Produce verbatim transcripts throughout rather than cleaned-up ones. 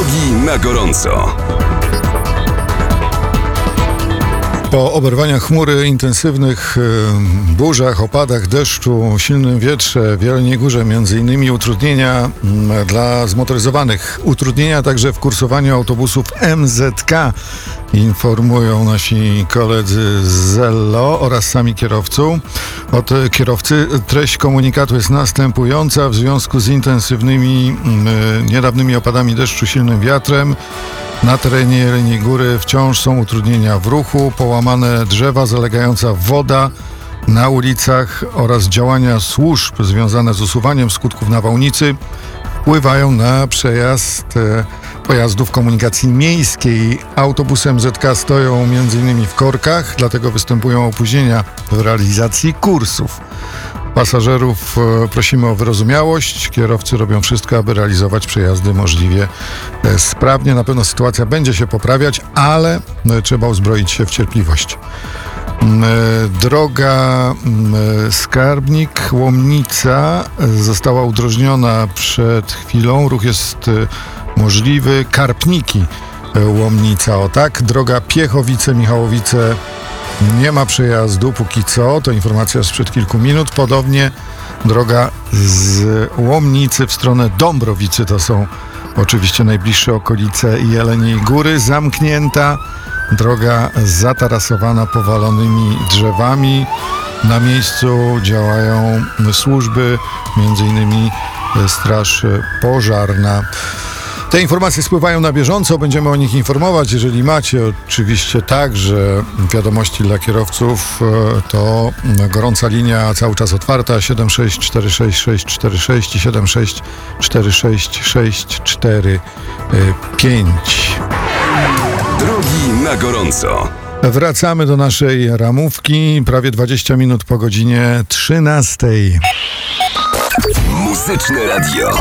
Drogi na gorąco. Po oberwaniach chmury, intensywnych y, burzach, opadach deszczu, silnym wietrze w Jeleniej Górze, między innymi utrudnienia y, dla zmotoryzowanych, utrudnienia także w kursowaniu autobusów M Z K, informują nasi koledzy z Zello oraz sami kierowców. Od kierowcy treść komunikatu jest następująca. W związku z intensywnymi, y, niedawnymi opadami deszczu, silnym wiatrem, na terenie Jeleniej Góry wciąż są utrudnienia w ruchu, połamane drzewa, zalegająca woda na ulicach oraz działania służb związane z usuwaniem skutków nawałnicy wpływają na przejazd e, pojazdów komunikacji miejskiej. Autobusy M Z K stoją między innymi w korkach, dlatego występują opóźnienia w realizacji kursów. Pasażerów prosimy o wyrozumiałość. Kierowcy robią wszystko, aby realizować przejazdy możliwie sprawnie. Na pewno sytuacja będzie się poprawiać, ale trzeba uzbroić się w cierpliwość. Droga Skarbnik-Łomnica została udrożniona przed chwilą. Ruch jest możliwy. Karpniki Łomnica, o tak. Droga Piechowice-Michałowice, nie ma przejazdu póki co, to informacja sprzed kilku minut. Podobnie droga z Łomnicy w stronę Dąbrowicy, to są oczywiście najbliższe okolice Jeleniej Góry, zamknięta. Droga zatarasowana powalonymi drzewami. Na miejscu działają służby, między innymi Straż Pożarna. Te informacje spływają na bieżąco, będziemy o nich informować. Jeżeli macie oczywiście także wiadomości dla kierowców, to gorąca linia cały czas otwarta siedem sześć cztery sześć sześć cztery sześć i siedem sześć cztery sześć sześć cztery pięć. Drogi na gorąco. Wracamy do naszej ramówki prawie dwadzieścia minut po godzinie trzynastej. Muzyczne radio.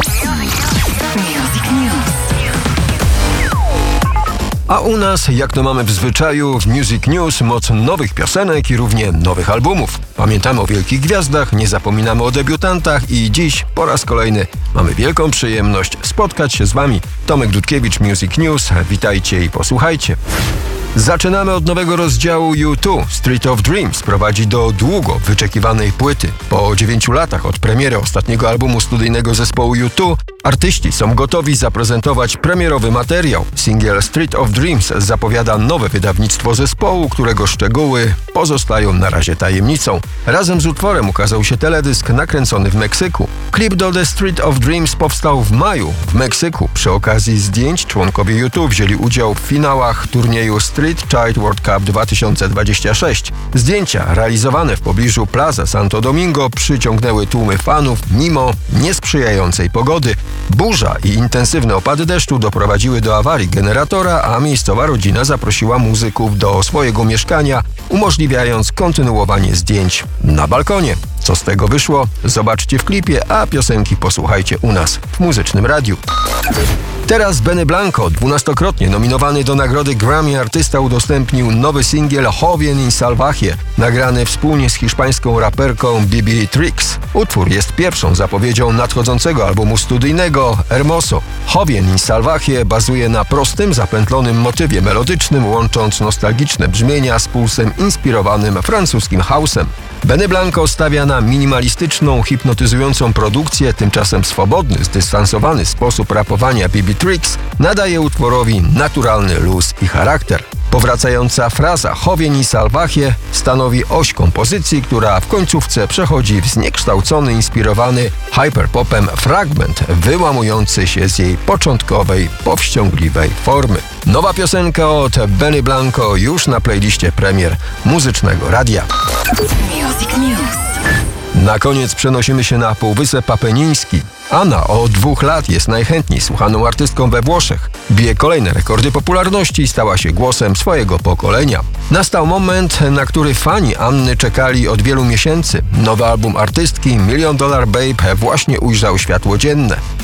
A u nas, jak to mamy w zwyczaju, w Music News moc nowych piosenek i równie nowych albumów. Pamiętamy o wielkich gwiazdach, nie zapominamy o debiutantach i dziś po raz kolejny mamy wielką przyjemność spotkać się z Wami. Tomek Dudkiewicz, Music News. Witajcie i posłuchajcie. Zaczynamy od nowego rozdziału U dwa. Street of Dreams prowadzi do długo wyczekiwanej płyty. Po dziewięciu latach od premiery ostatniego albumu studyjnego zespołu U dwa artyści są gotowi zaprezentować premierowy materiał. Singiel Street of Dreams zapowiada nowe wydawnictwo zespołu, którego szczegóły pozostają na razie tajemnicą. Razem z utworem ukazał się teledysk nakręcony w Meksyku. Klip do The Street of Dreams powstał w maju w Meksyku. Przy okazji zdjęć członkowie U dwa wzięli udział w finałach turnieju Street Child World Cup dwa tysiące dwadzieścia sześć. Zdjęcia realizowane w pobliżu Plaza Santo Domingo przyciągnęły tłumy fanów mimo niesprzyjającej pogody. Burza i intensywne opady deszczu doprowadziły do awarii generatora, a miejscowa rodzina zaprosiła muzyków do swojego mieszkania, umożliwiając kontynuowanie zdjęć na balkonie. Co z tego wyszło? Zobaczcie w klipie, a piosenki posłuchajcie u nas w Muzycznym Radiu. Teraz Benny Blanco, dwunastokrotnie nominowany do nagrody Grammy artysta, udostępnił nowy singiel Joven y Salvaje, nagrany wspólnie z hiszpańską raperką Bibi Trix. Utwór jest pierwszą zapowiedzią nadchodzącego albumu studyjnego Hermoso. Joven y Salvaje bazuje na prostym, zapętlonym motywie melodycznym, łącząc nostalgiczne brzmienia z pulsem inspirowanym francuskim house'em. Benny Blanco stawia na minimalistyczną, hipnotyzującą produkcję, tymczasem swobodny, zdystansowany sposób rapowania Bibi Trix nadaje utworowi naturalny luz i charakter. Powracająca fraza Joven y Salvaje stanowi oś kompozycji, która w końcówce przechodzi w zniekształcony, inspirowany hyperpopem fragment wyłamujący się z jej początkowej, powściągliwej formy. Nowa piosenka od Benny Blanco już na playliście premier Muzycznego Radia. Music News. Na koniec przenosimy się na Półwysep Apeniński. Anna od dwóch lat jest najchętniej słuchaną artystką we Włoszech. Bije kolejne rekordy popularności i stała się głosem swojego pokolenia. Nastał moment, na który fani Anny czekali od wielu miesięcy. Nowy album artystki Million Dollar Babe właśnie ujrzał światło dzienne.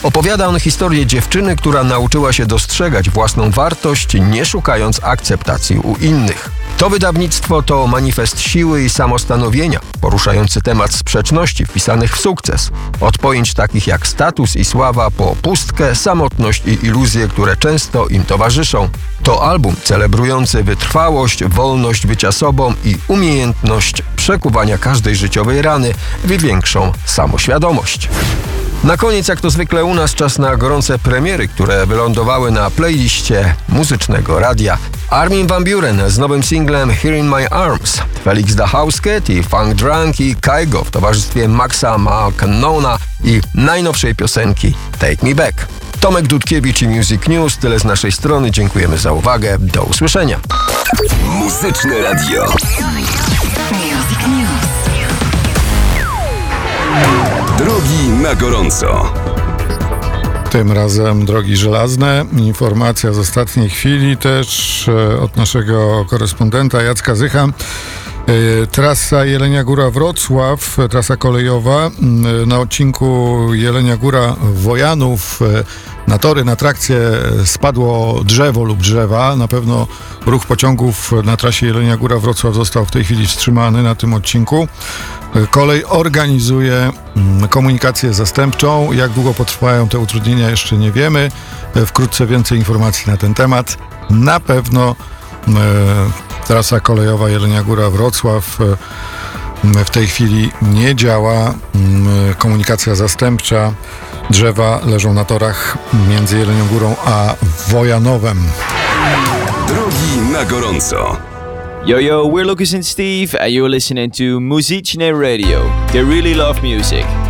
Opowiada on historię dziewczyny, która nauczyła się dostrzegać własną wartość, nie szukając akceptacji u innych. To wydawnictwo to manifest siły i samostanowienia, poruszający temat sprzeczności wpisanych w sukces. Od pojęć takich jak status i sława po pustkę, samotność i iluzje, które często im towarzyszą. To album celebrujący wytrwałość, wolność bycia sobą i umiejętność przekuwania każdej życiowej rany w większą samoświadomość. Na koniec, jak to zwykle u nas, czas na gorące premiery, które wylądowały na playliście muzycznego radia. Armin van Buuren z nowym singlem Here in My Arms, Felix da Housecat i Funk Drunk i Kygo w towarzystwie Maxa McNona i najnowszej piosenki Take Me Back. Tomek Dudkiewicz i Music News, tyle z naszej strony. Dziękujemy za uwagę. Do usłyszenia. Muzyczne radio. Music News. Drogi na gorąco. Tym razem drogi żelazne. Informacja z ostatniej chwili też e, od naszego korespondenta Jacka Zycha. E, Trasa Jelenia Góra-Wrocław, trasa kolejowa. M, Na odcinku Jelenia Góra-Wojanów e, na tory, na trakcję spadło drzewo lub drzewa. Na pewno ruch pociągów na trasie Jelenia Góra-Wrocław został w tej chwili wstrzymany na tym odcinku. Kolej organizuje komunikację zastępczą. Jak długo potrwają te utrudnienia, jeszcze nie wiemy. Wkrótce więcej informacji na ten temat. Na pewno e, trasa kolejowa Jelenia Góra-Wrocław e, w tej chwili nie działa. E, komunikacja zastępcza. Drzewa leżą na torach między Jelenią Górą a Wojanowem. Drogi na gorąco. Yo, yo, we're Lucas and Steve, and you're listening to Muzyczne Radio. They really love music.